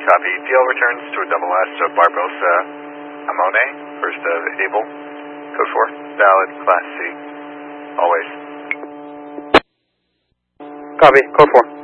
Copy. DL returns to a double S of Barbosa Amone, first of Able. Code 4. Valid, Class C. Always. Copy. Code 4.